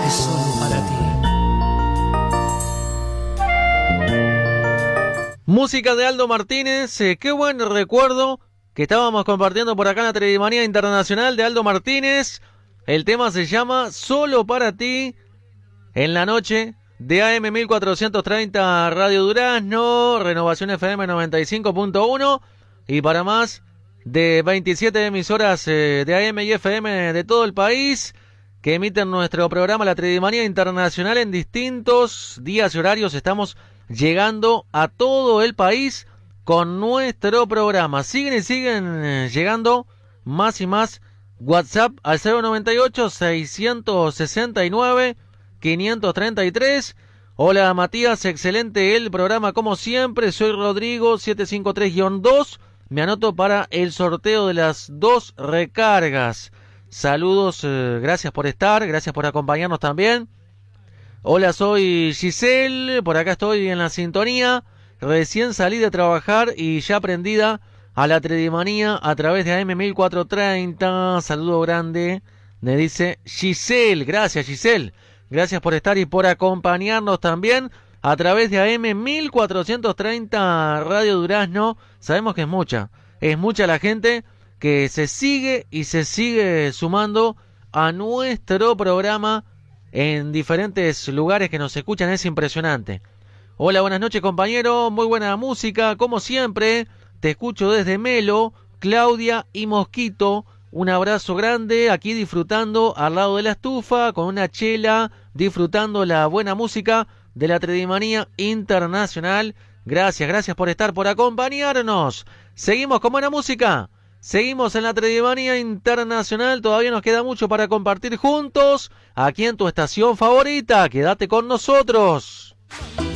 es solo para ti. Música de Aldo Martínez, qué buen recuerdo que estábamos compartiendo por acá en la Trevimanía Internacional de Aldo Martínez. El tema se llama Solo para ti, en la noche de AM 1430 Radio Durazno, Renovación FM 95.1 y para más de 27 emisoras de AM y FM de todo el país que emiten nuestro programa La Trevimanía Internacional en distintos días y horarios. Estamos llegando a todo el país con nuestro programa. Siguen llegando más y más WhatsApp al 098-669-533. Hola Matías, excelente el programa como siempre. Soy Rodrigo 753-2. Me anoto para el sorteo de las 2 recargas. Saludos, gracias por estar, gracias por acompañarnos también. Hola, soy Giselle, por acá estoy en la sintonía. Recién salí de trabajar y ya prendida a la Trevimanía a través de AM 1430. Saludo grande, me dice Giselle. Gracias, Giselle. Gracias por estar y por acompañarnos también a través de AM 1430 Radio Durazno. Sabemos que es mucha la gente que se sigue y se sigue sumando a nuestro programa en diferentes lugares que nos escuchan. Es impresionante. Hola, buenas noches compañero, muy buena música, como siempre, te escucho desde Melo, Claudia y Mosquito. Un abrazo grande, aquí disfrutando al lado de la estufa, con una chela, disfrutando la buena música de la Trevimanía Internacional. Gracias por estar, por acompañarnos. Seguimos con buena música. Seguimos en la Trevimanía Internacional, todavía nos queda mucho para compartir juntos, aquí en tu estación favorita, quédate con nosotros.